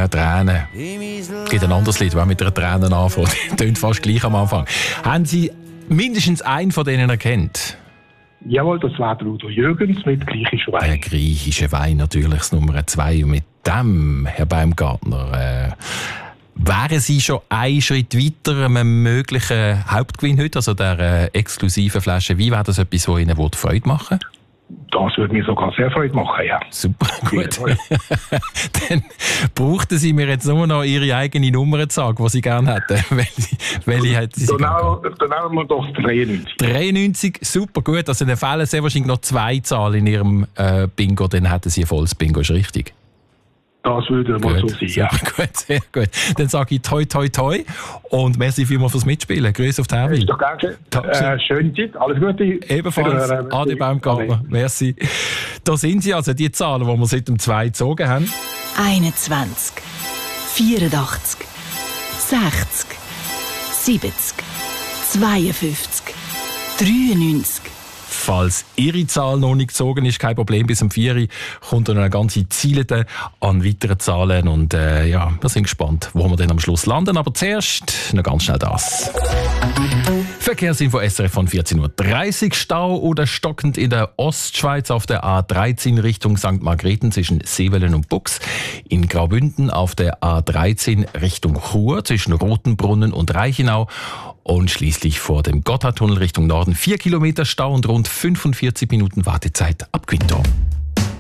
keine Tränen. Es gibt ein anderes Lied, das mit einer Tränen anfängt. Das klingt fast gleich am Anfang. Haben Sie mindestens einen von denen erkannt? Jawohl, das war der Udo Jürgens mit griechischer Wein. Der griechische Wein natürlich, das Nummer 2. Und mit dem, Herr Baumgartner, wären Sie schon einen Schritt weiter einem möglichen Hauptgewinn heute, also der exklusiven Flasche Wein? Wäre das etwas, das Ihnen Freude machen würde? Das würde mir sogar sehr Freude machen, ja. Super, gut. Dann brauchten Sie mir jetzt nur noch Ihre eigene Nummer zu sagen, die Sie gerne hätten. Welche hätten Sie gerne? Dann nehmen wir doch 93. 93, super gut. Also dann fehlen sehr wahrscheinlich noch 2 Zahlen in Ihrem Bingo, dann hätten Sie ein volles Bingo, ist richtig? Das würde mal so sein, ja. Gut, sehr gut. Dann sage ich toi, toi, toi und merci vielmals fürs Mitspielen. Grüße auf die Herwil. Ist doch gern. Schöne Zeit, alles Gute. Ebenfalls, Adi Baumgartner, merci. Da sind sie also, die Zahlen, die wir seit dem 2 gezogen haben. 21, 84, 60, 70, 52, 93. Falls Ihre Zahl noch nicht gezogen ist, kein Problem, bis um 4 Uhr kommt dann eine ganze Ziele an weiteren Zahlen und wir sind gespannt, wo wir dann am Schluss landen. Aber zuerst noch ganz schnell das. Verkehrsinfo SRF von 14.30 Uhr. Stau oder stockend in der Ostschweiz auf der A13 Richtung St. Margrethen zwischen Seewellen und Bux. In Graubünden auf der A13 Richtung Chur zwischen Rotenbrunnen und Reichenau. Und schließlich vor dem Gotthardtunnel Richtung Norden 4 Kilometer Stau und rund 45 Minuten Wartezeit ab Quinto.